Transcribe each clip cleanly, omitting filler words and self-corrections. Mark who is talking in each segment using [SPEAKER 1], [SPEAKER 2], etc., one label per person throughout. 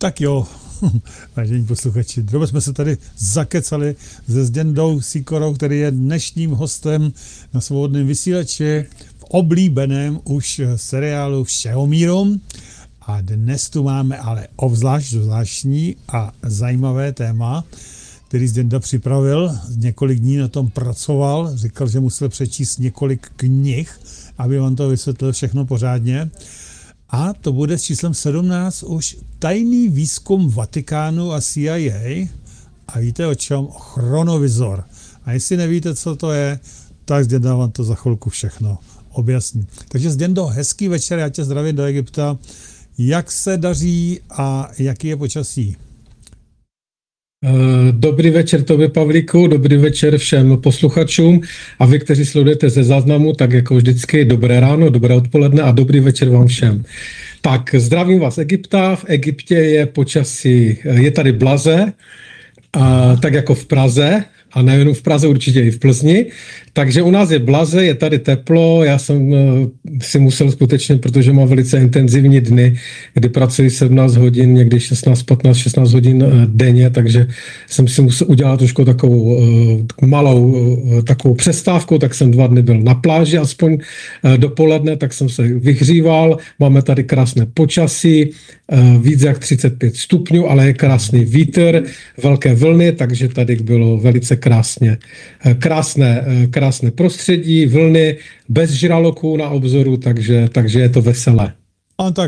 [SPEAKER 1] Tak jo, vážení posluchači, dlouho jsme se tady zakecali se Zděndou Sýkorou, který je dnešním hostem na Svobodném vysílači v oblíbeném už seriálu Všeho míru. A dnes tu máme ale zvláštní a zajímavé téma, který Zděnda připravil. Několik dní na tom pracoval, říkal, že musel přečíst několik knih, aby on to vysvětlil všechno pořádně. A to bude s číslem 17 už tajný výzkum Vatikánu a CIA. A víte o čem? Chronovizor. A jestli nevíte, co to je, tak Zděnda vám to za chvilku všechno objasní. Takže Zděndo, hezký večer, já tě zdravím do Egypta. Jak se daří a jaký je počasí?
[SPEAKER 2] Dobrý večer tobě, Pavlíku, dobrý večer všem posluchačům a vy, kteří sledujete ze záznamu, tak jako vždycky dobré ráno, dobré odpoledne a dobrý večer vám všem. Tak zdravím vás z Egypta, v Egyptě je počasí, je tady blaze, tak jako v Praze, a nejenom v Praze, určitě i v Plzni. Takže u nás je blaze, je tady teplo, já jsem si musel skutečně, protože mám velice intenzivní dny, kdy pracuji 17 hodin, někdy 16 hodin denně, takže jsem si musel udělat trošku takovou malou takovou přestávku, tak jsem 2 dny byl na pláži, aspoň dopoledne, tak jsem se vyhříval, máme tady krásné počasí, víc jak 35 stupňů, ale je krásný vítr, velké vlny, takže tady bylo velice krásné prostředí, vlny, bez žraloků na obzoru, takže je to veselé.
[SPEAKER 1] A tak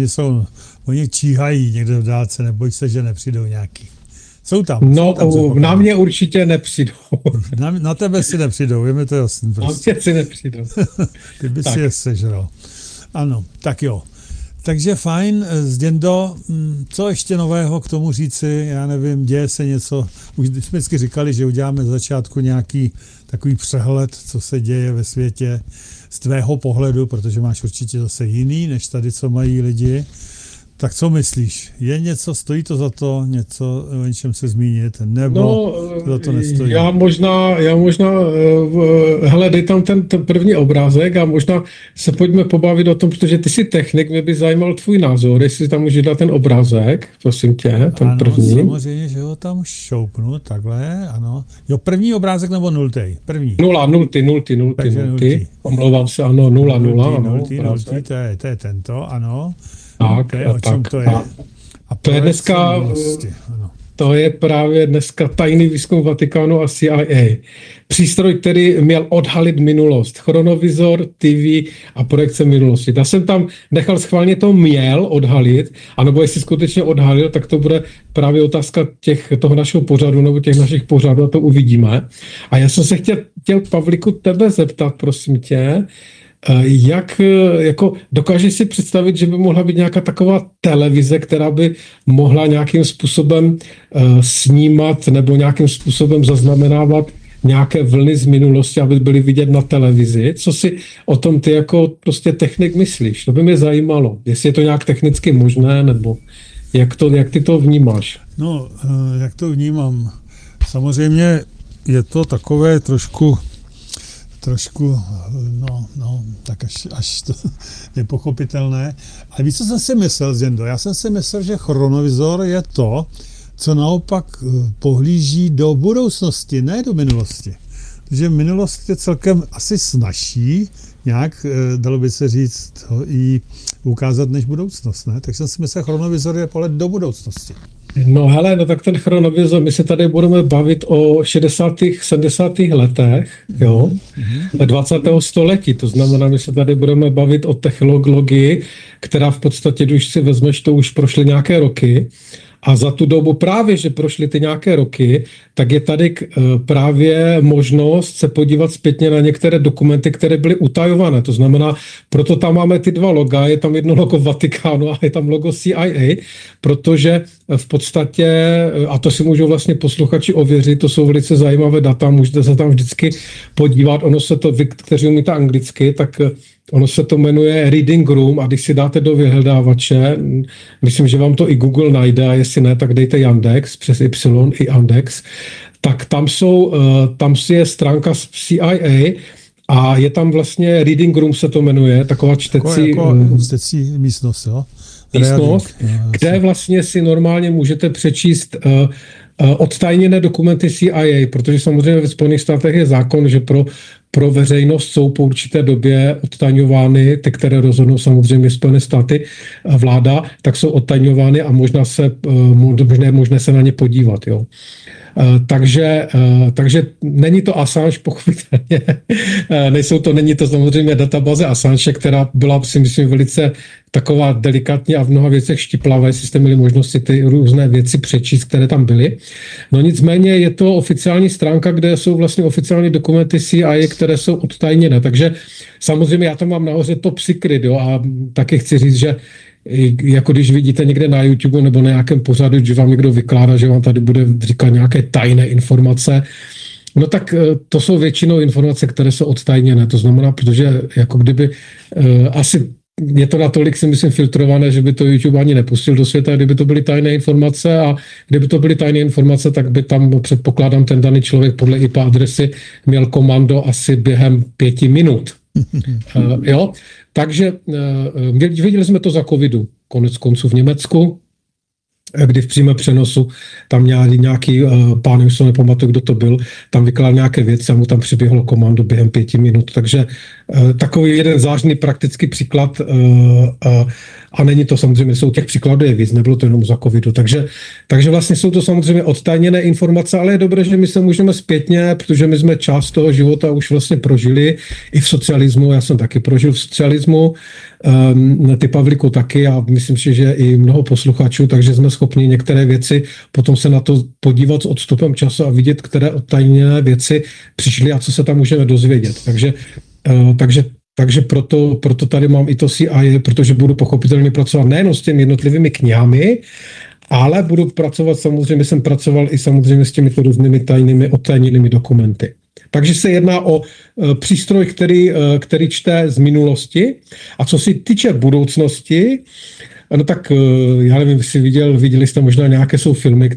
[SPEAKER 1] oni číhají někde v dálce, neboj se, že nepřijdou nějaký. Jsou tam.
[SPEAKER 2] Na mě určitě nepřijdou.
[SPEAKER 1] Na tebe si nepřijdou, je mi to jasný.
[SPEAKER 2] Prostě. Na mě si nepřijdou.
[SPEAKER 1] Ty by si je sežral. Ano, tak jo. Takže fajn, Zděndo, co ještě nového k tomu říci, já nevím, děje se něco, už jsme vždycky říkali, že uděláme z začátku nějaký takový přehled, co se děje ve světě z tvého pohledu, protože máš určitě zase jiný, než tady, co mají lidi. Tak co myslíš? Je něco, stojí to za to, něco o něčem se zmínit, nebo za to nestojí?
[SPEAKER 2] Já možná, hele, dej tam ten první obrázek a možná se pojďme pobavit o tom, protože ty jsi technik, mě by zajímal tvůj názor, jestli tam můžeš dát ten obrázek, prosím tě, ten první.
[SPEAKER 1] Ano, samozřejmě, že ho tam šoupnu, takhle, ano. Jo, první obrázek nebo nultý? První.
[SPEAKER 2] Nultý. Omlouvám se, ano, 0,
[SPEAKER 1] nultý, to je tento, ano.
[SPEAKER 2] Tak,
[SPEAKER 1] o čem to je?
[SPEAKER 2] A to je dneska, to je právě dneska tajný výzkum Vatikánu a CIA. Přístroj, který měl odhalit minulost. Chronovizor, TV a projekce minulosti. Já jsem tam nechal schválně to měl odhalit, anebo jestli skutečně odhalil, tak to bude právě otázka toho našeho pořadu, nebo těch našich pořadů, a to uvidíme. A já jsem se chtěl Pavlíku, tebe zeptat, prosím tě, jak jako dokážeš si představit, že by mohla být nějaká taková televize, která by mohla nějakým způsobem snímat nebo nějakým způsobem zaznamenávat nějaké vlny z minulosti, aby byly vidět na televizi? Co si o tom ty jako prostě technik myslíš? To by mě zajímalo, jestli je to nějak technicky možné, nebo jak ty to vnímáš?
[SPEAKER 1] No, jak to vnímám? Samozřejmě je to takové trošku, tak až to nepochopitelné. Ale víš, co jsem si myslel, Zděndo? Já jsem si myslel, že chronovizor je to, co naopak pohlíží do budoucnosti, ne do minulosti. Takže minulost je celkem asi snazší, nějak, dalo by se říct, i ukázat než budoucnost, ne? Takže jsem si myslel, chronovizor je pohled do budoucnosti.
[SPEAKER 2] No hele, tak ten chronovizor, my se tady budeme bavit o 60. 70. letech, jo, 20. století, to znamená, my se tady budeme bavit o technologii, která v podstatě, když si vezmeš, to už prošly nějaké roky, a za tu dobu právě, že prošly ty nějaké roky, tak je tady právě možnost se podívat zpětně na některé dokumenty, které byly utajované. To znamená, proto tam máme ty 2 loga, je tam jedno logo Vatikánu a je tam logo CIA, protože v podstatě, a to si můžou vlastně posluchači ověřit, to jsou velice zajímavé data, můžete se tam vždycky podívat, ono se to, vy, kteří umíte anglicky, tak ono se to jmenuje Reading Room a když si dáte do vyhledávače, myslím, že vám to i Google najde a jestli ne, tak dejte Yandex přes Y i Yandex, tak tam je stránka z CIA a je tam vlastně Reading Room se to jmenuje, taková čtecí...
[SPEAKER 1] Jako čtecí místnost, jo?
[SPEAKER 2] místnost, kde vlastně si normálně můžete přečíst odtajněné dokumenty CIA, protože samozřejmě ve Spojených státech je zákon, že pro veřejnost jsou po určité době odtajňovány, ty, které rozhodnou samozřejmě Spojené státy vláda, tak jsou odtajňovány a možné se na ně podívat. Jo. Takže není to Assange, pochopitelně. Není to samozřejmě databáze Assange, která byla, si myslím, velice taková delikátní a v mnoha věcech štiplavé, jestli jste měli možnost si ty různé věci přečíst, které tam byly. No nicméně je to oficiální stránka, kde jsou vlastně oficiální dokumenty CIA, které jsou odtajněné. Takže samozřejmě já tam mám nahoře top secret, jo, a taky chci říct, že jako když vidíte někde na YouTube nebo na nějakém pořadu, že vám někdo vykládá, že vám tady bude říkat nějaké tajné informace, no tak to jsou většinou informace, které jsou odtajněné. To znamená, protože jako kdyby asi je to natolik, si myslím, filtrované, že by to YouTube ani nepustil do světa, kdyby to byly tajné informace, a kdyby to byly tajné informace, tak by tam, předpokládám, ten daný člověk podle IP adresy měl komando asi během 5 minut. Jo? Takže viděli jsme to za covidu, konec konců v Německu, kdy v přímém přenosu tam nějaký pán, už se nepamatuju, kdo to byl, tam vykládal nějaké věci a mu tam přiběhlo komando během 5 minut. Takže takový jeden zářný praktický příklad, a není to samozřejmě, jsou těch příkladů je víc, nebylo to jenom za covidu. Takže vlastně jsou to samozřejmě odtajněné informace, ale je dobré, že my se můžeme zpětně, protože my jsme část toho života už vlastně prožili i v socialismu, já jsem taky prožil v socialismu, ty, Pavlíku, taky, a myslím si, že i mnoho posluchačů, takže jsme schopni některé věci potom se na to podívat s odstupem času a vidět, které odtajněné věci přišly a co se tam můžeme dozvědět. Takže proto tady mám i to CIA, protože budu pochopitelně pracovat nejen s těmi jednotlivými knihami, ale budu pracovat samozřejmě, jsem pracoval i samozřejmě s těmi různými tajnými, odtajněnými dokumenty. Takže se jedná o přístroj, který čte z minulosti, a co se týče budoucnosti, no tak já nevím, jestli viděli jste možná nějaké jsou filmy,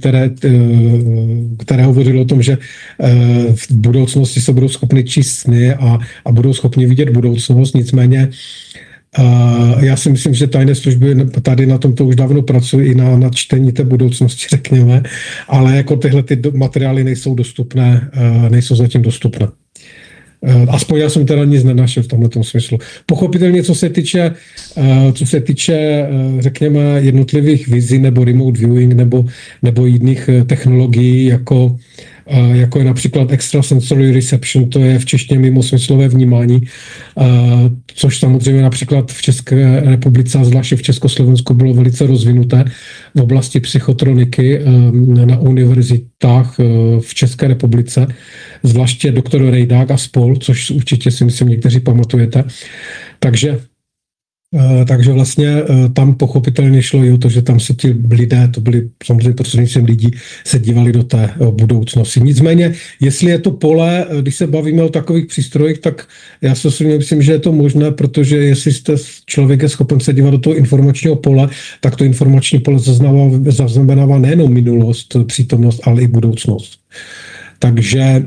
[SPEAKER 2] které hovořily o tom, že v budoucnosti se budou schopni číst sny a budou schopni vidět budoucnost, nicméně já si myslím, že tajné služby tady na tomto už dávno pracují i na čtení té budoucnosti, řekněme, ale jako tyhle ty materiály nejsou dostupné, nejsou zatím dostupné. Aspoň já jsem teda nic nenašel v tomto smyslu. Pochopitelně, co se týče, řekněme, jednotlivých vizí nebo remote viewing nebo jiných technologií, jako je například extrasensory reception, to je v češtině mimosmyslové vnímání, což samozřejmě například v České republice a zvláště v Československu bylo velice rozvinuté v oblasti psychotroniky na univerzitách v České republice, zvláště doktor Rejdák a spol, což určitě si myslím někteří pamatujete. Takže vlastně tam pochopitelně šlo i o to, že tam se ti lidé, to byli samozřejmě prostřednictvím lidí, se dívali do té budoucnosti. Nicméně, jestli je to pole, když se bavíme o takových přístrojích, tak já si osobně myslím, že je to možné, protože jestli člověk je schopen se dívat do toho informačního pole, tak to informační pole zaznamenává nejenom minulost, přítomnost, ale i budoucnost. Takže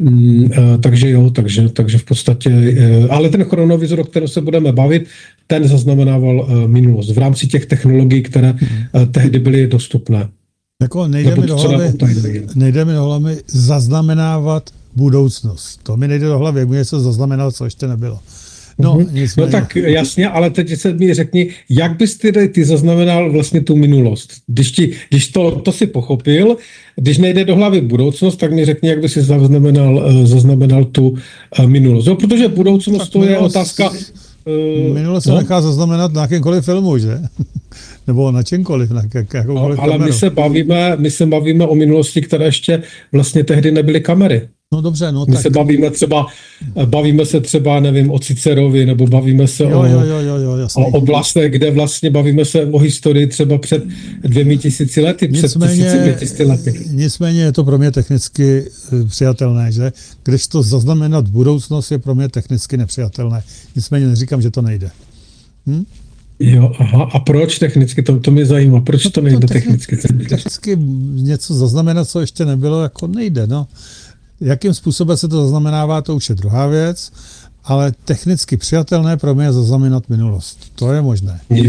[SPEAKER 2] v podstatě, ale ten chronovizor, o kterém se budeme bavit, ten zaznamenával minulost v rámci těch technologií, které tehdy byly dostupné.
[SPEAKER 1] Jako nejde mi do hlavy zaznamenávat budoucnost. To mi nejde do hlavy, jak mi něco zaznamenat, co ještě nebylo. No
[SPEAKER 2] tak jasně, ale teď se mi řekni, jak bys ty zaznamenal vlastně tu minulost? Když to si pochopil, když nejde do hlavy budoucnost, tak mi řekni, jak bys si zaznamenal tu minulost. No, protože budoucnost tak to je otázka...
[SPEAKER 1] Minulost se nechá zaznamenat na jakémkoliv filmu, že? Nebo na čemkoliv, na jakoukoliv
[SPEAKER 2] ale
[SPEAKER 1] kameru.
[SPEAKER 2] my se bavíme o minulosti, které ještě vlastně tehdy nebyly kamery.
[SPEAKER 1] No dobře, no
[SPEAKER 2] my
[SPEAKER 1] tak.
[SPEAKER 2] se bavíme se třeba, nevím, o Cicerovi, nebo bavíme se o oblastech, kde vlastně bavíme se o historii třeba před 2000 lety, před 1500 lety.
[SPEAKER 1] Nicméně je to pro mě technicky přijatelné, že? Když to zaznamenat budoucnost, je pro mě technicky nepřijatelné. Nicméně neříkám, že to nejde.
[SPEAKER 2] Jo, aha. A proč technicky? To mě zajímá. Proč to nejde technicky?
[SPEAKER 1] Technicky něco zaznamenat, co ještě nebylo, jako nejde, no. Jakým způsobem se to zaznamenává, to už je druhá věc, ale technicky přijatelné pro mě je zaznamenat minulost. To je možné.
[SPEAKER 2] Jo.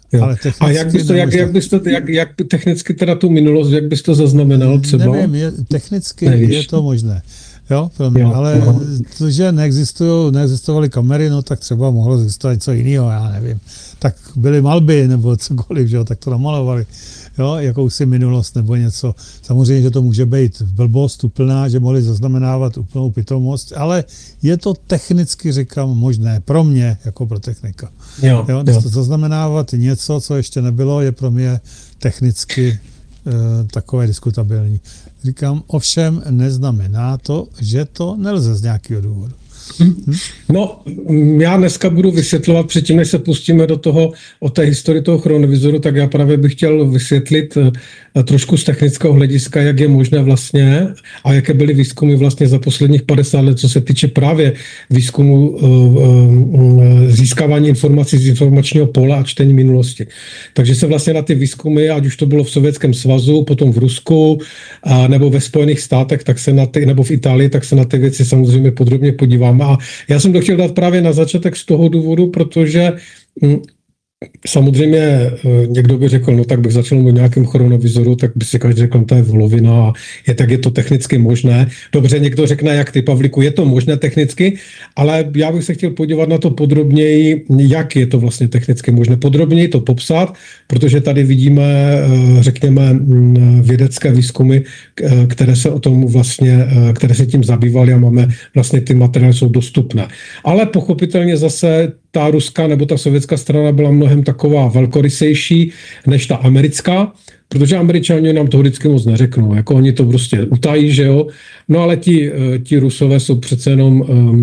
[SPEAKER 2] Jo.
[SPEAKER 1] Ale
[SPEAKER 2] A jak by technicky teda tu minulost, jak bys to zaznamenal třeba?
[SPEAKER 1] Nevím, technicky
[SPEAKER 2] Nevíš.
[SPEAKER 1] je to možné. Jo, pro mě,
[SPEAKER 2] Jo,
[SPEAKER 1] ale
[SPEAKER 2] aha.
[SPEAKER 1] to, že neexistovaly kamery, no tak třeba mohlo existovat něco jiného, já nevím. Tak byly malby nebo cokoliv, že jo, tak to namalovali. Jo, jakousi minulost nebo něco. Samozřejmě, že to může být blbost úplná, že mohli zaznamenávat úplnou pitomost, ale je to technicky, říkám, možné pro mě, jako pro technika. Jo, to zaznamenávat něco, co ještě nebylo, je pro mě technicky takové diskutabilní. Říkám, ovšem neznamená to, že to nelze z nějakého důvodu.
[SPEAKER 2] No, já dneska budu vysvětlovat, předtím, než se pustíme do toho, o té historii toho chronovizoru, tak já právě bych chtěl vysvětlit trošku z technického hlediska, jak je možné vlastně a jaké byly výzkumy vlastně za posledních 50 let, co se týče právě výzkumu získávání informací z informačního pole a čtení minulosti. Takže se vlastně na ty výzkumy, ať už to bylo v Sovětském svazu, potom v Rusku, nebo ve Spojených státech, tak se na ty, nebo v Itálii, tak se na ty věci samozřejmě podrobně podíváme. A já jsem to chtěl dát právě na začátek z toho důvodu, protože samozřejmě někdo by řekl, no tak bych začal mít nějakým chronovizoru, tak by si každý řekl, no to je volovina a je to technicky možné. Dobře, někdo řekne, jak ty, Pavlíku, je to možné technicky, ale já bych se chtěl podívat na to podrobněji, jak je to vlastně technicky možné. Podrobněji to popsat, protože tady vidíme, řekněme, vědecké výzkumy, které se o tom vlastně, které se tím zabývaly a máme vlastně ty materiály jsou dostupné. Ale pochopitelně zase ta ruská nebo ta sovětská strana byla mnohem taková velkorysejší než ta americká, protože Američani nám to vždycky moc neřeknou, jako oni to prostě utají, že jo, no ale ti Rusové jsou přece jenom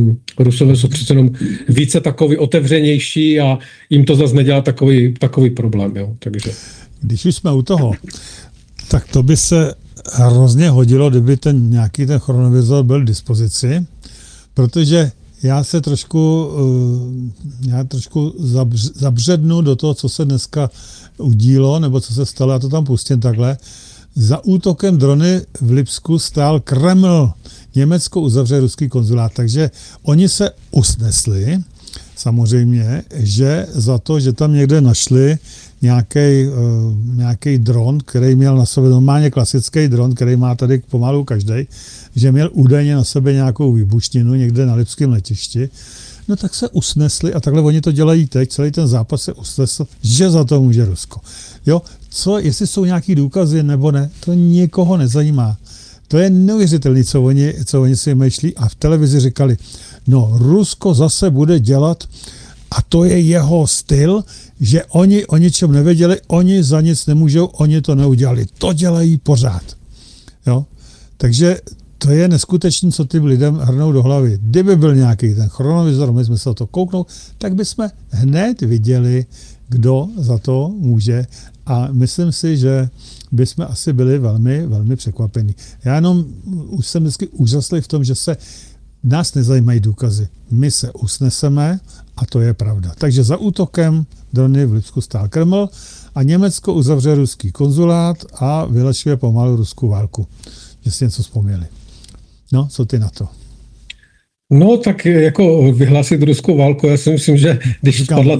[SPEAKER 2] více takový otevřenější a jim to zase nedělá takový problém, jo, takže.
[SPEAKER 1] Když už jsme u toho, tak to by se hrozně hodilo, kdyby nějaký ten chronovizor byl k dispozici, protože já trošku zabřednu do toho, co se dneska udílo, nebo co se stalo, já to tam pustím takhle. Za útokem drony v Lipsku stál Kreml. Německo uzavře ruský konzulát, takže oni se usnesli, samozřejmě, že za to, že tam někde našli nějaký dron, který měl na sobě normálně klasický dron, který má tady pomalu každej, že měl údajně na sebe nějakou výbušninu někde na lipském letišti, no tak se usnesli a takhle oni to dělají teď, celý ten zápas se usnesl, že za to může Rusko. Jo, jestli jsou nějaký důkazy nebo ne, to nikoho nezajímá. To je neuvěřitelné, co oni si myšlí a v televizi říkali, no Rusko zase bude dělat a to je jeho styl, že oni o ničem nevěděli, oni za nic nemůžou, oni to neudělali. To dělají pořád. Jo? Takže to je neskutečné, co tím lidem hrnou do hlavy. Kdyby byl nějaký ten chronovizor, my jsme se o to kouknout, tak bychom hned viděli, kdo za to může. A myslím si, že bychom asi byli velmi, velmi překvapení. Já jenom už jsem vždycky úžaslý v tom, že nás nezajímají důkazy. My se usneseme a to je pravda. Takže za útokem drony v Lipsku stál Kreml a Německo uzavře ruský konzulát a vylačuje pomalu ruskou válku. Že si něco vzpomněli. No, co ty na to?
[SPEAKER 2] No, tak jako vyhlásit ruskou válku, já si myslím, že když spadla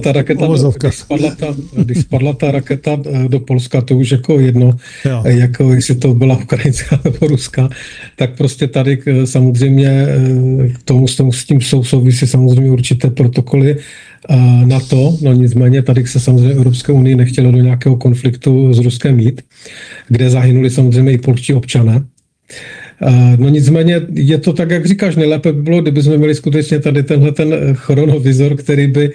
[SPEAKER 2] ta raketa do Polska, to už jako jedno, jako jestli to byla ukrajinská nebo ruská, tak prostě tady samozřejmě s tím souvisí samozřejmě určité protokoly na to, no nicméně tady se samozřejmě Evropské unii nechtělo do nějakého konfliktu s Ruskem jít, kde zahynuli samozřejmě i polští občané. No nicméně je to tak, jak říkáš, nejlépe by bylo, kdyby jsme měli skutečně tady tenhle ten chronovizor, který by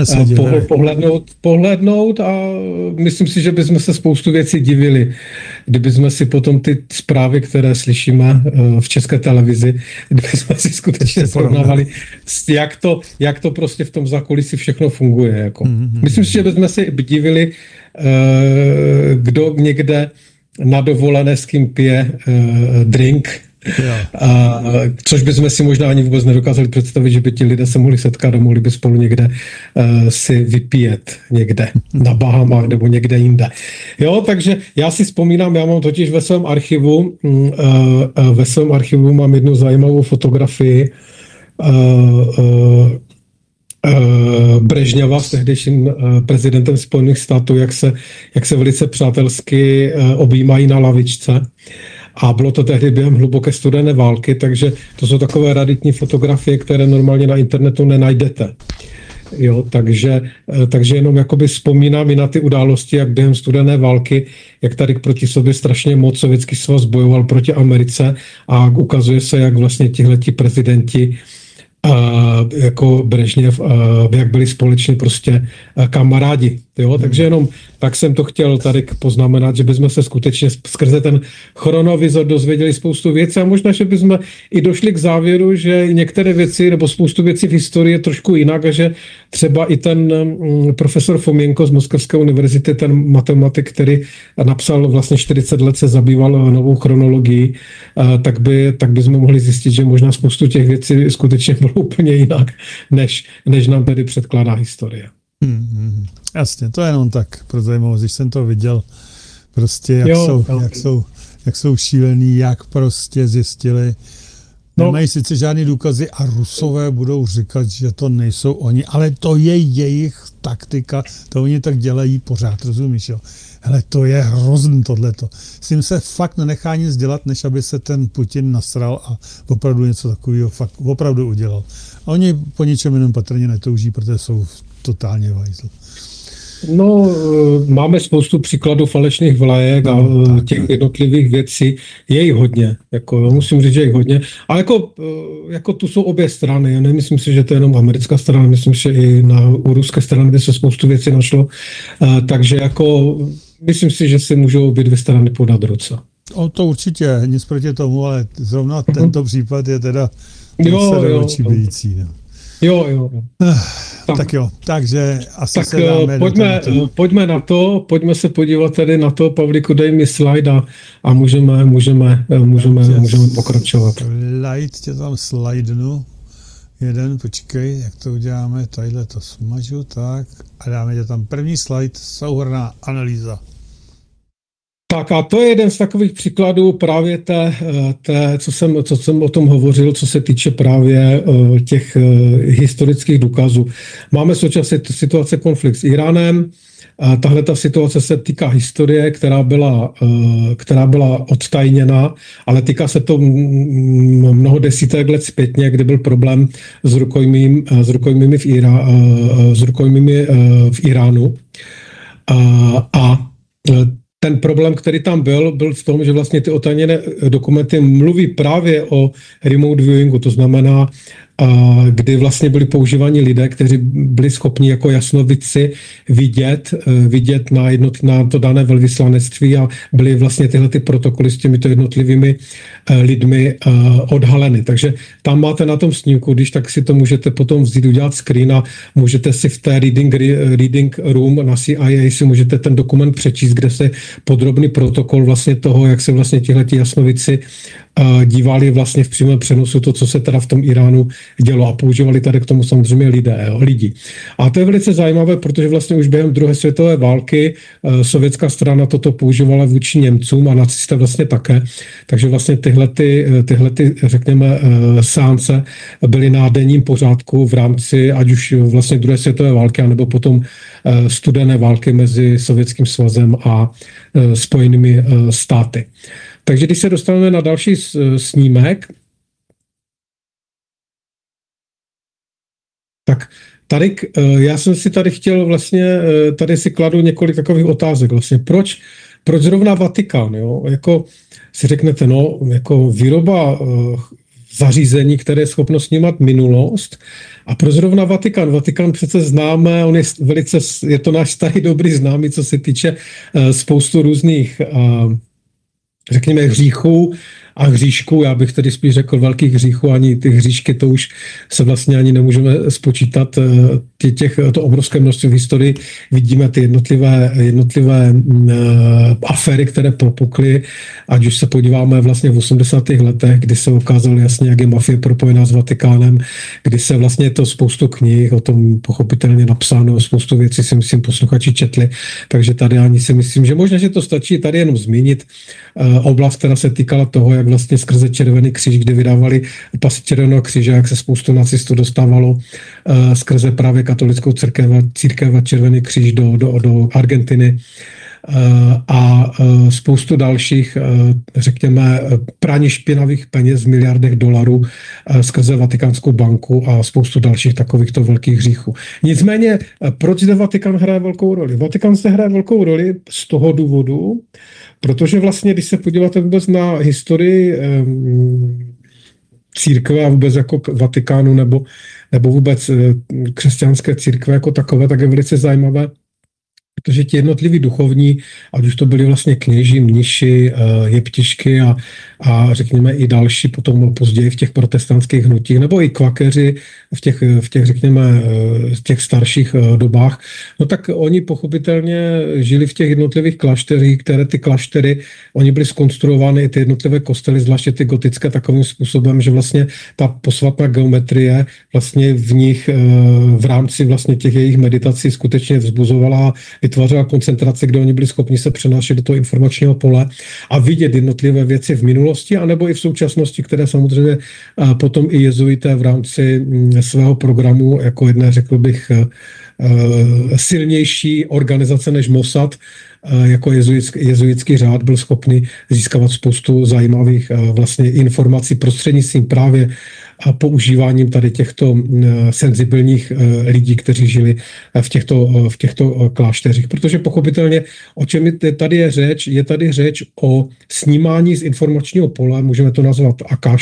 [SPEAKER 2] pohlednout a myslím si, že bychom se spoustu věcí divili, kdyby jsme si potom ty zprávy, které slyšíme v České televizi, kdyby jsme si skutečně srovnávali, jak to prostě v tom zákulisí všechno funguje. Jako. Myslím si, že bychom si divili, kdo někde na dovolené s kým pije drink, což bychom si možná ani vůbec nedokázali představit, že by ti lidé se mohli setkat a mohli by spolu někde si vypíjet někde na Bahamách nebo někde jinde. Jo, takže já si vzpomínám, já mám totiž ve svém archivu mám jednu zajímavou fotografii Brežněva s tehdejším prezidentem Spojených států, jak se velice přátelsky objímají na lavičce. A bylo to tehdy během hluboké studené války, takže to jsou takové raritní fotografie, které normálně na internetu nenajdete. Jo, takže jenom jakoby vzpomínám i na ty události, jak během studené války, jak tady proti sobě strašně moc Sovětský svaz bojoval proti Americe a ukazuje se, jak vlastně tihleti prezidenti jako Brežněv, jak byli společně prostě kamarádi. Jo? Takže jenom tak jsem to chtěl tady poznamenat, že bychom se skutečně skrze ten chronovizor dozvěděli spoustu věcí a možná, že bychom i došli k závěru, že některé věci nebo spoustu věcí v historii je trošku jinak a že třeba i ten profesor Fomenko z Moskevské univerzity, ten matematik, který napsal vlastně 40 let se zabýval novou chronologií, tak bychom mohli zjistit, že možná spoustu těch věcí skutečně bylo úplně jinak, než nám tady předkládá historie.
[SPEAKER 1] Jasně, to je jenom tak pro zajímavost, když jsem to viděl, prostě jak jsou šílený, jak prostě zjistili. Nemají sice žádný důkazy a Rusové budou říkat, že to nejsou oni, ale to je jejich taktika, to oni tak dělají pořád, rozumíš, jo? Hele, to je hrozný tohleto. S tím se fakt nenechá nic dělat, než aby se ten Putin nasral a opravdu něco takového fakt opravdu udělal. A oni po ničem jiném patrně netouží, protože jsou totálně vajzl.
[SPEAKER 2] No, máme spoustu příkladů falešných vlajek a těch jednotlivých věcí. Je jich hodně, musím říct, že je jich hodně. A jako tu jsou obě strany. Já nemyslím si, že to je jenom americká strana, myslím, že i u ruské strany by se spoustu věcí našlo. Takže myslím si, že si můžou obě dvě strany podat ruce.
[SPEAKER 1] To určitě, nic proti tomu, ale zrovna tento případ je teda očí bijící.
[SPEAKER 2] Jo.
[SPEAKER 1] Tak jo, takže asi
[SPEAKER 2] tak
[SPEAKER 1] se dáme
[SPEAKER 2] pojďme se podívat tedy na to, Pavlíku, dej mi slide a můžeme pokračovat.
[SPEAKER 1] Slide, tě tam slidenu. Jeden, počkej, jak to uděláme, tadyhle to smažu, tak, a dáme tě tam první slide, souhrnná analýza.
[SPEAKER 2] Tak a to je jeden z takových příkladů právě co jsem o tom hovořil, co se týče právě těch historických důkazů. Máme současně situace konflikt s Iránem. Tahle ta situace se týká historie, která byla odtajněna, ale týká se to mnoho desítek let zpětně, kdy byl problém s rukojmími v Iránu. Ten problém, který tam byl v tom, že vlastně ty otajněné dokumenty mluví právě o remote viewingu, to znamená, kdy vlastně byli používáni lidé, kteří byli schopni jako jasnovidci vidět na to dané velvyslanectví a byly vlastně tyhle ty protokoly s těmito jednotlivými lidmi odhaleny. Takže tam máte na tom snímku, když tak si to můžete potom vzít, udělat screen a můžete si v té reading room na CIA si můžete ten dokument přečíst, kde se podrobný protokol vlastně toho, jak se vlastně tihleti jasnovici dívali vlastně v přímém přenosu to, co se teda v tom Iránu dělo a používali tady k tomu samozřejmě lidi. A to je velice zajímavé, protože vlastně už během druhé světové války sovětská strana toto používala vůči Němcům a nacisté vlastně také. Takže vlastně tyhle řekněme, seance byly na denním pořádku v rámci ať už vlastně druhé světové války, anebo potom studené války mezi Sovětským svazem a Spojenými státy. Takže když se dostaneme na další snímek, tak tady, já jsem si tady chtěl vlastně, tady si kladu několik takových otázek vlastně. Proč zrovna Vatikán, jo? Jako si řeknete, no, jako výroba zařízení, které je schopno snímat minulost. A proč zrovna Vatikán? Vatikán přece známe, je to náš starý dobrý známý, co se týče spoustu různých řekněme hříchů a hříšků, já bych tedy spíš řekl velkých hříchů, ani ty hříšky, to už se vlastně ani nemůžeme spočítat, to obrovské množství v historii, vidíme ty jednotlivé aféry, které propukly, ať už se podíváme vlastně v 80. letech, kdy se ukázalo jasně, jak je mafie propojená s Vatikánem, kdy se vlastně to spoustu knih, o tom pochopitelně napsáno, spoustu věcí si myslím posluchači četli, takže tady ani si myslím, že možná, že to stačí tady jenom zmínit oblast, která se týkala toho, jak jak vlastně skrze Červený kříž, kdy vydávali pasy Červeného kříže, jak se spoustu nacistů dostávalo skrze právě katolickou církev a Červený kříž do Argentiny. A spoustu dalších, řekněme, praní špinavých peněz v miliardech dolarů skrze Vatikánskou banku a spoustu dalších takovýchto velkých hříchů. Nicméně, proč zde Vatikán hraje velkou roli? Vatikán zde hraje velkou roli z toho důvodu, protože vlastně, když se podíváte vůbec na historii církve a vůbec jako Vatikánu nebo vůbec křesťanské církve jako takové, tak je velice zajímavé, protože ti jednotliví duchovní, ať už to byli vlastně kněži, mniši, jeptišky a řekněme i další potom později v těch protestantských hnutích, nebo i kvakeři v těch řekněme v těch starších dobách, no tak oni pochopitelně žili v těch jednotlivých klášterích, které ty kláštery, oni byly zkonstruovány, ty jednotlivé kostely, zvláště ty gotické, takovým způsobem, že vlastně ta posvatná geometrie vlastně v nich v rámci vlastně těch jejich meditací skutečně vzbuzovala, vytvářela koncentrace, kde oni byli schopni se přenášet do toho informačního pole a vidět jednotlivé věci v minulosti, anebo i v současnosti, které samozřejmě potom i jezuité v rámci svého programu, jako jedné, řekl bych, silnější organizace než Mossad, jako jezuitský řád byl schopný získávat spoustu zajímavých vlastně informací prostřednictvím právě a používáním tady těchto senzibilních lidí, kteří žili v těchto klášterích. Protože pochopitelně, o čem tady je řeč? Je tady řeč o snímání z informačního pole, můžeme to nazvat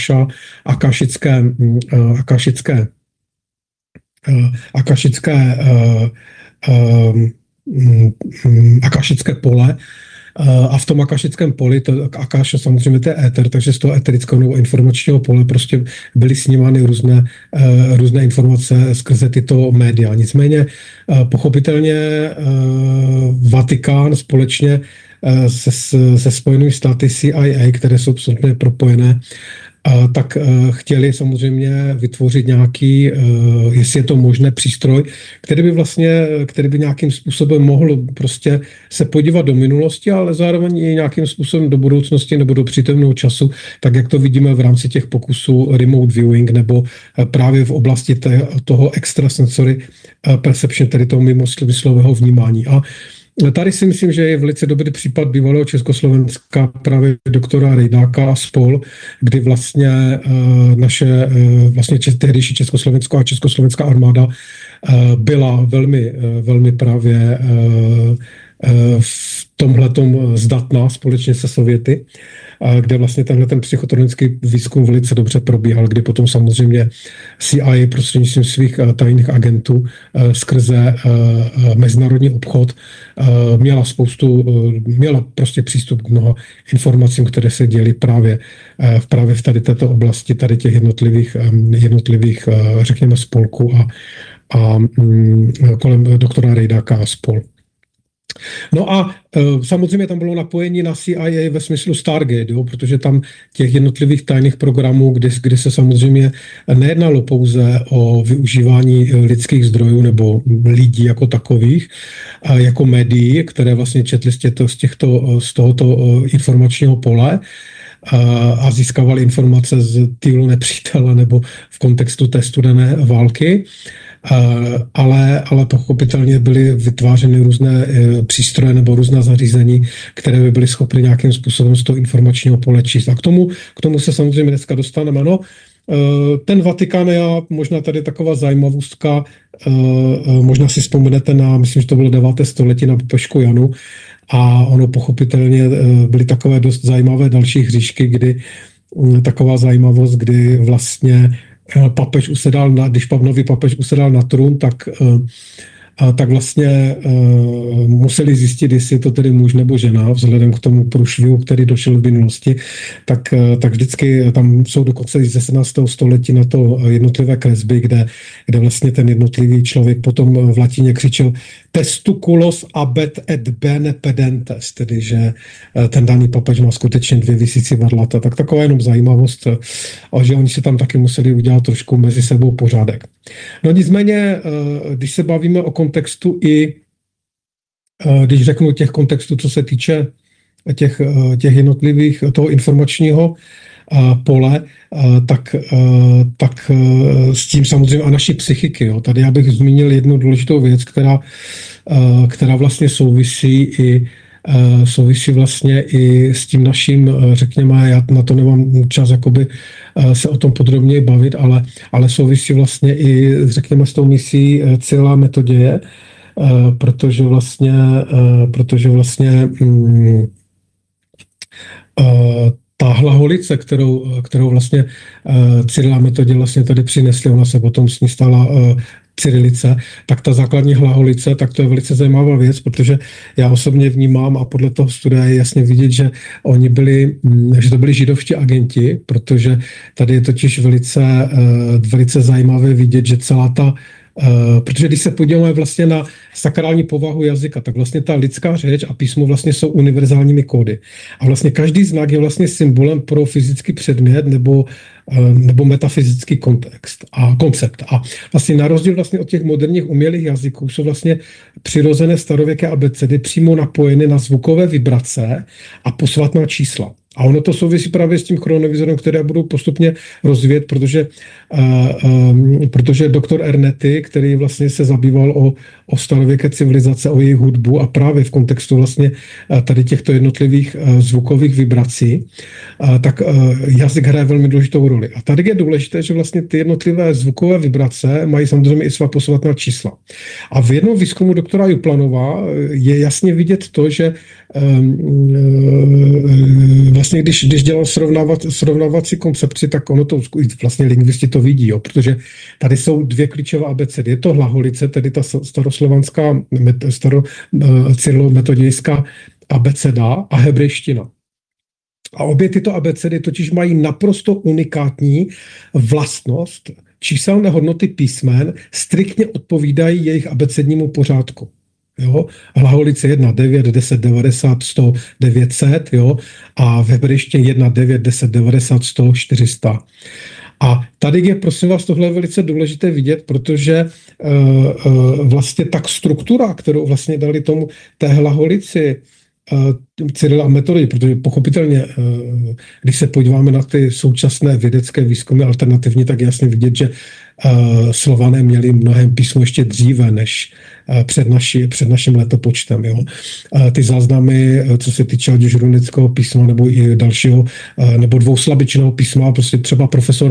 [SPEAKER 2] akašické pole. A v tom akašickém poli, akáša samozřejmě to je éter, takže z toho éterického nebo informačního pole prostě byly snímány různé informace skrze tyto média. Nicméně pochopitelně Vatikán společně se Spojenými státy CIA, které jsou absolutně propojené, tak chtěli samozřejmě vytvořit nějaký, jestli je to možné, přístroj, který by nějakým způsobem mohl prostě se podívat do minulosti, ale zároveň i nějakým způsobem do budoucnosti nebo do přítomného času, tak jak to vidíme v rámci těch pokusů remote viewing nebo právě v oblasti toho extrasensory perception, tedy toho mimosmyslového vnímání. A tady si myslím, že je velice dobrý případ bývalého Československa, právě doktora Rejdáka a spol, kdy vlastně vlastně tehdejší Československo a československá armáda byla velmi právě v tomhletom zdatná společně se Sověty, kde vlastně ten psychotronický výzkum velice dobře probíhal, kdy potom samozřejmě CIA prostřednictvím svých tajných agentů skrze mezinárodní obchod měla prostě přístup k mnoha informacím, které se děly právě v tady této oblasti, tady těch jednotlivých řekněme spolků a kolem doktora Rejdáka a spol. No a samozřejmě tam bylo napojení na CIA ve smyslu Stargate, jo, protože tam těch jednotlivých tajných programů, kde se samozřejmě nejednalo pouze o využívání lidských zdrojů nebo lidí jako takových, jako médií, které vlastně četli z tohoto informačního pole, a získávali informace z týlu nepřítele nebo v kontextu té studené války. Ale pochopitelně byly vytvářeny různé přístroje nebo různá zařízení, které by byly schopny nějakým způsobem z toho informačního pole číst. A k tomu se samozřejmě dneska dostaneme. No, ten Vatikán je možná tady taková zajímavostka, možná si vzpomenete myslím, že to bylo 9. století na papežku Janu, a ono pochopitelně byly takové dost zajímavé další hříšky, taková zajímavost, kdy vlastně papež když nový papež usedal na trůn, tak vlastně museli zjistit, jestli je to tedy muž nebo žena, vzhledem k tomu průšvihu, který došel v minulosti, tak vždycky tam jsou dokonce ze 17. století na to jednotlivé kresby, kde vlastně ten jednotlivý člověk potom v latině křičel testuculos abet et bene pedentes, tedy že ten daný papež má skutečně 2 visící varlata. Tak taková jenom zajímavost, že oni si tam taky museli udělat trošku mezi sebou pořádek. No nicméně, když se bavíme o kontextu i, když řeknu těch kontextů, co se týče těch jednotlivých, toho informačního pole, tak s tím samozřejmě a naší psychiky. Jo. Tady já bych zmínil jednu důležitou věc, která vlastně souvisí vlastně i s tím naším, řekněme, já na to nemám čas jakoby se o tom podrobněji bavit, ale souvisí vlastně i, řekněme, s tou misí Cyrila Metoděje, protože vlastně ta hlaholice, kterou vlastně Cyrila Metodě vlastně tady přinesli, ona se potom s ní stala cyrilice, tak ta základní hlaholice, tak to je velice zajímavá věc, protože já osobně vnímám a podle toho studia je jasně vidět, že že to byli židovští agenti, protože tady je totiž velice zajímavé vidět, že protože když se podíváme vlastně na sakrální povahu jazyka, tak vlastně ta lidská řeč a písmo vlastně jsou univerzálními kódy. A vlastně každý znak je vlastně symbolem pro fyzický předmět nebo metafyzický koncept. A vlastně na rozdíl vlastně od těch moderních umělých jazyků jsou vlastně přirozené starověké abecedy přímo napojeny na zvukové vibrace a posvátná čísla. A ono to souvisí právě s tím chronovizorem, které budou postupně rozvíjet, protože doktor Ernety, který vlastně se zabýval o starověké civilizace, o jejich hudbu a právě v kontextu vlastně tady těchto jednotlivých zvukových vibrací, tak jazyk hraje velmi důležitou roli. A tady je důležité, že vlastně ty jednotlivé zvukové vibrace mají samozřejmě i svá posvátná čísla. A v jednom výzkumu doktora Juplanova je jasně vidět to, že vlastně když dělal srovnávací koncepci, tak ono to vlastně lingvisti to vidí, jo, protože tady jsou dvě klíčové abecedy. Je to hlaholice, tedy ta staroslovanská cyrilometodějská abeceda a hebrejština. A obě tyto abecedy totiž mají naprosto unikátní vlastnost. Číselné hodnoty písmen striktně odpovídají jejich abecednímu pořádku. Jo? Hlaholice 1, 9, 10, 90, 100, 900, jo? A v hebrejštině 1, 9, 10, 90, 100, 400. A tady je, prosím vás, tohle je velice důležité vidět, protože vlastně tak struktura, kterou vlastně dali tomu té hlaholici Cyrila a Metody, protože pochopitelně, když se podíváme na ty současné vědecké výzkumy alternativní, tak jasně vidět, že Slované měli mnohem písmo ještě dříve než před naším letopočtem. Jo. Ty záznamy, co se týče ať už runického písma nebo i dalšího, nebo dvouslabičného písma, prostě třeba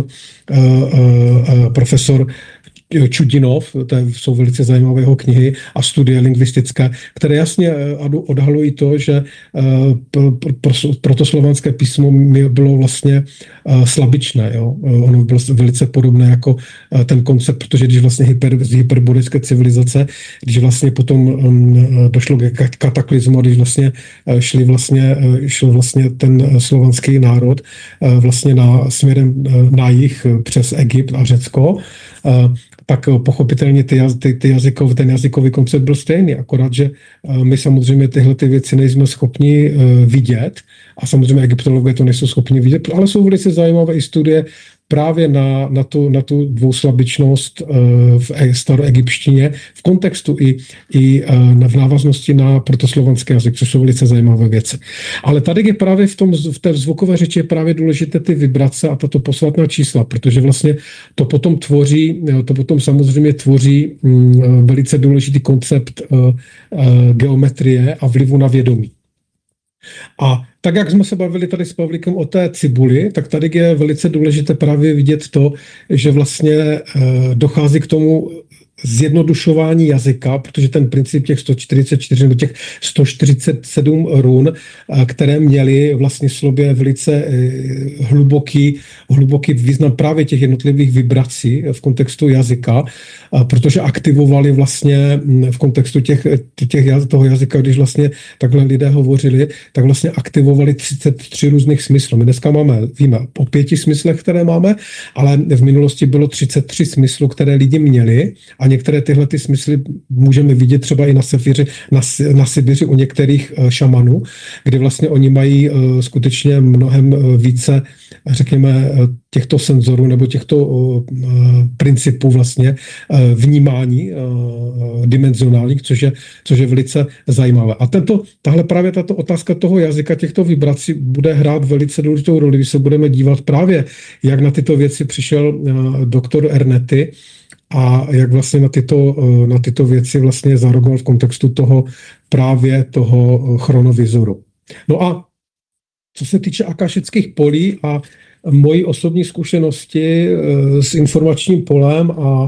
[SPEAKER 2] profesor Čudinov, to jsou velice zajímavé jeho knihy a studie lingvistické, které jasně odhalují to, že protoslovanské písmo bylo vlastně slabičné. Jo? Ono bylo velice podobné jako ten koncept, protože když vlastně z hyperbolické civilizace, když vlastně potom došlo k kataklizmu, když vlastně šel vlastně ten slovanský národ vlastně směrem na jih přes Egypt a Řecko, tak pochopitelně ten jazykový koncept byl stejný, akorát, že my samozřejmě tyhle ty věci nejsme schopni vidět a samozřejmě egyptologové to nejsou schopni vidět, ale jsou velice zajímavé i studie právě na tu dvouslabičnost v staroegyptštině v kontextu i v návaznosti na protoslovanský jazyk, což jsou velice zajímavé věci. Ale tady je právě v té zvukové řeči je právě důležité ty vibrace a tato posvátná čísla, protože vlastně to potom samozřejmě tvoří velice důležitý koncept geometrie a vlivu na vědomí. A tak, jak jsme se bavili tady s Pavlíkem o té cibuli, tak tady je velice důležité právě vidět to, že vlastně dochází k tomu zjednodušování jazyka, protože ten princip těch 144 nebo těch 147 run, které měly vlastně v sobě velice hluboký význam právě těch jednotlivých vibrací v kontextu jazyka, protože aktivovali vlastně v kontextu toho jazyka, když vlastně takhle lidé hovořili, tak vlastně aktivovali 33 různých smyslů. My dneska víme o 5 smyslech, které máme, ale v minulosti bylo 33 smyslů, které lidi měli a některé tyhle ty smysly můžeme vidět třeba i na Sibiři u některých šamanů, kdy vlastně oni mají skutečně mnohem více, řekněme, těchto senzorů nebo těchto principů vlastně vnímání dimenzionálních, což je velice zajímavé. A právě tato otázka toho jazyka těchto vibrací bude hrát velice důležitou roli, když se budeme dívat právě, jak na tyto věci přišel doktor Ernetti a jak vlastně na tyto věci vlastně zareagoval v kontextu toho chronovizoru. No a co se týče akašických polí a mojí osobní zkušenosti s informačním polem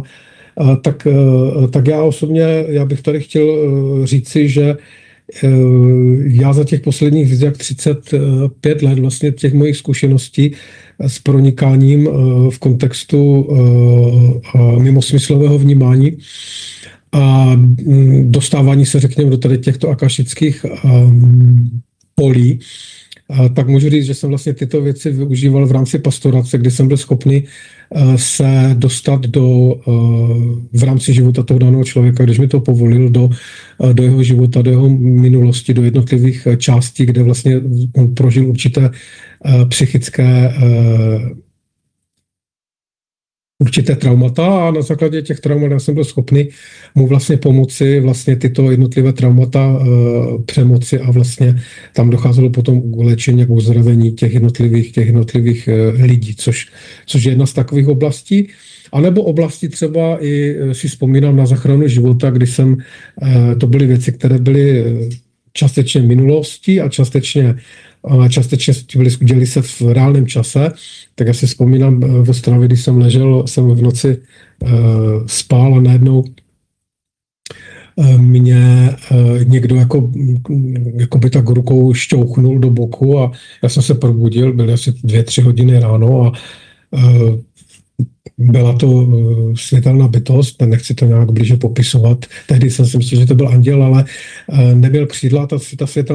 [SPEAKER 2] tak já bych tady chtěl říci, že já za těch posledních víc jak 35 let vlastně těch mojich zkušeností s pronikáním v kontextu mimosmyslového vnímání a dostávání se, řekněme, do tady těchto akašických polí, tak můžu říct, že jsem vlastně tyto věci využíval v rámci pastorace, kdy jsem byl schopný se dostat v rámci života toho daného člověka, když mi to povolil do jeho života, do jeho minulosti, do jednotlivých částí, kde vlastně on prožil určité určité traumata a na základě těch traumat já jsem byl schopný mu vlastně pomoci vlastně tyto jednotlivé traumata přemoci a vlastně tam docházelo potom k léčení a k uzdravení těch jednotlivých lidí, což je jedna z takových oblastí. A nebo oblasti třeba i si vzpomínám na záchranu života, kdy to byly věci, které byly částečně minulosti a částečně děli se v reálném čase. Tak já si vzpomínám v Ostravě, když jsem v noci spál a najednou mě někdo jako by tak rukou šťouchnul do boku a já jsem se probudil, byly asi 2-3 hodiny ráno a byla to světelná bytost, nechci to nějak blíže popisovat. Tehdy jsem si myslel, že to byl anděl, ale nebyl křídla, ta světelná